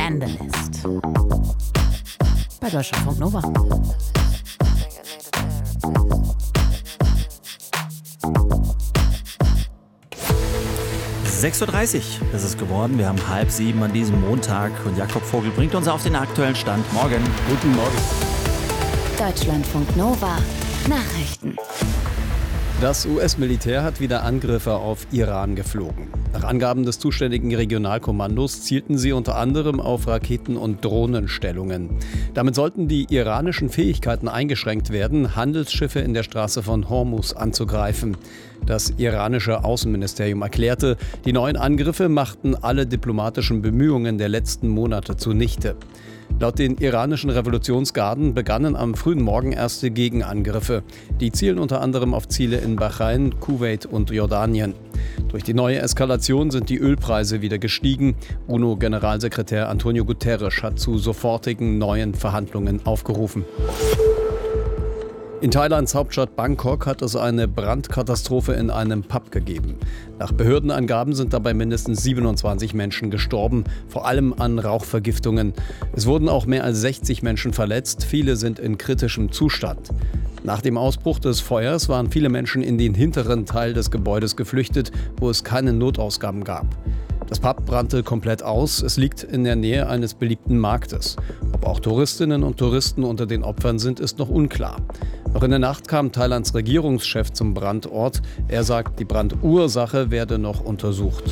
Scandalist. Bei Deutschlandfunk Nova. 6:30 Uhr ist es geworden. Wir haben 6:30 an diesem Montag und Jakob Vogel bringt uns auf den aktuellen Stand. Morgen. Guten Morgen. Deutschlandfunk Nova. Nachrichten. Das US-Militär hat wieder Angriffe auf Iran geflogen. Nach Angaben des zuständigen Regionalkommandos zielten sie unter anderem auf Raketen- und Drohnenstellungen. Damit sollten die iranischen Fähigkeiten eingeschränkt werden, Handelsschiffe in der Straße von Hormuz anzugreifen. Das iranische Außenministerium erklärte, die neuen Angriffe machten alle diplomatischen Bemühungen der letzten Monate zunichte. Laut den iranischen Revolutionsgarden begannen am frühen Morgen erste Gegenangriffe. Die zielen unter anderem auf Ziele in Bahrain, Kuwait und Jordanien. Durch die neue Eskalation sind die Ölpreise wieder gestiegen. UNO-Generalsekretär Antonio Guterres hat zu sofortigen neuen Verhandlungen aufgerufen. In Thailands Hauptstadt Bangkok hat es eine Brandkatastrophe in einem Pub gegeben. Nach Behördenangaben sind dabei mindestens 27 Menschen gestorben, vor allem an Rauchvergiftungen. Es wurden auch mehr als 60 Menschen verletzt, viele sind in kritischem Zustand. Nach dem Ausbruch des Feuers waren viele Menschen in den hinteren Teil des Gebäudes geflüchtet, wo es keine Notausgaben gab. Das Pub brannte komplett aus. Es liegt in der Nähe eines beliebten Marktes. Ob auch Touristinnen und Touristen unter den Opfern sind, ist noch unklar. Noch in der Nacht kam Thailands Regierungschef zum Brandort. Er sagt, die Brandursache werde noch untersucht.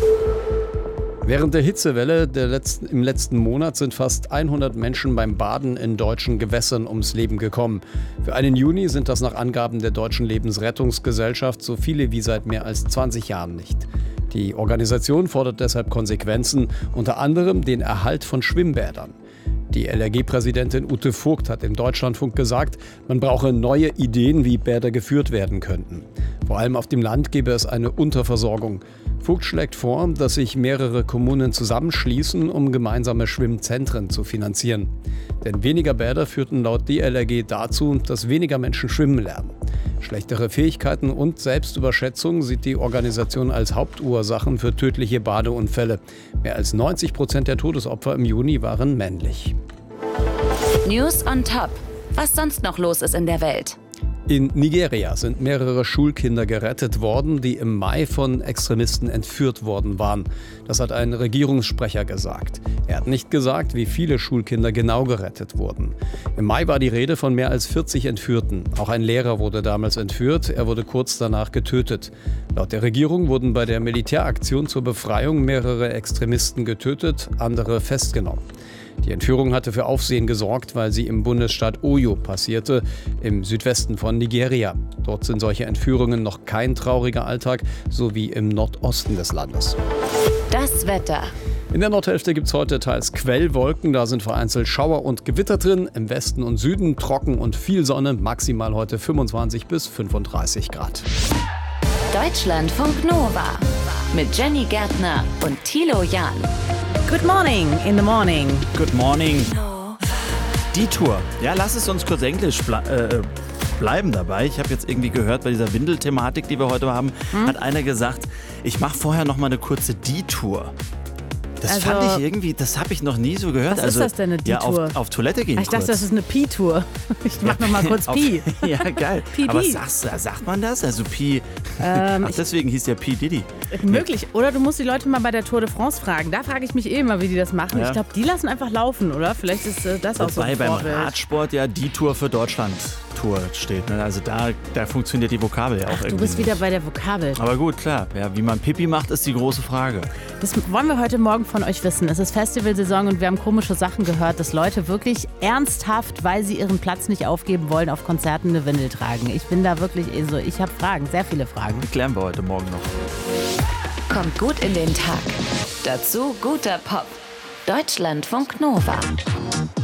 Während der Hitzewelle im letzten Monat sind fast 100 Menschen beim Baden in deutschen Gewässern ums Leben gekommen. Für einen Juni sind das nach Angaben der Deutschen Lebensrettungsgesellschaft so viele wie seit mehr als 20 Jahren nicht. Die Organisation fordert deshalb Konsequenzen, unter anderem den Erhalt von Schwimmbädern. Die LRG-Präsidentin Ute Vogt hat im Deutschlandfunk gesagt, man brauche neue Ideen, wie Bäder geführt werden könnten. Vor allem auf dem Land gäbe es eine Unterversorgung. Vogt schlägt vor, dass sich mehrere Kommunen zusammenschließen, um gemeinsame Schwimmzentren zu finanzieren. Denn weniger Bäder führten laut DLRG dazu, dass weniger Menschen schwimmen lernen. Schlechtere Fähigkeiten und Selbstüberschätzung sieht die Organisation als Hauptursachen für tödliche Badeunfälle. Mehr als 90% der Todesopfer im Juni waren männlich. News on Top. Was sonst noch los ist in der Welt? In Nigeria sind mehrere Schulkinder gerettet worden, die im Mai von Extremisten entführt worden waren. Das hat ein Regierungssprecher gesagt. Er hat nicht gesagt, wie viele Schulkinder genau gerettet wurden. Im Mai war die Rede von mehr als 40 Entführten. Auch ein Lehrer wurde damals entführt. Er wurde kurz danach getötet. Laut der Regierung wurden bei der Militäraktion zur Befreiung mehrere Extremisten getötet, andere festgenommen. Die Entführung hatte für Aufsehen gesorgt, weil sie im Bundesstaat Oyo passierte, im Südwesten von Nigeria. Dort sind solche Entführungen noch kein trauriger Alltag, so wie im Nordosten des Landes. Das Wetter. In der Nordhälfte gibt es heute teils Quellwolken, da sind vereinzelt Schauer und Gewitter drin. Im Westen und Süden trocken und viel Sonne, maximal heute 25 bis 35 Grad. Deutschlandfunk Nova mit Jenny Gärtner und Thilo Jahn. Good morning in the morning. Good morning. Die Tour. Ja, lass es uns kurz Englisch bleiben dabei. Ich habe jetzt irgendwie gehört, bei dieser Windelthematik, die wir heute haben, hat einer gesagt, ich mache vorher noch mal eine kurze Detour. Das fand ich irgendwie, das habe ich noch nie so gehört. Was ist das denn, eine Detour? Ja, auf Toilette gehen. Ich dachte, das ist eine Pi-Tour. Ich mach noch mal kurz Pi. Ja, geil. Aber sagt man das? Also Pi. Deswegen hieß der Pi Diddy. Möglich. Oder du musst die Leute mal bei der Tour de France fragen. Da frage ich mich immer, wie die das machen. Ja. Ich glaube, die lassen einfach laufen, oder? Vielleicht ist das auch so ein beim Vorbild. Radsport ja die Tour für Deutschland Tour steht. Ne? Also da funktioniert die Vokabel ja auch irgendwie. Du bist wieder bei der Vokabel. Aber gut, klar. Ja, wie man Pipi macht, ist die große Frage. Das wollen wir heute Morgen von euch wissen. Es ist Festivalsaison und wir haben komische Sachen gehört, dass Leute wirklich ernsthaft, weil sie ihren Platz nicht aufgeben wollen, auf Konzerten eine Windel tragen. Ich bin da wirklich ich habe Fragen, sehr viele Fragen. Die klären wir heute Morgen noch. Kommt gut in den Tag. Dazu guter Pop. Deutschlandfunk Nova.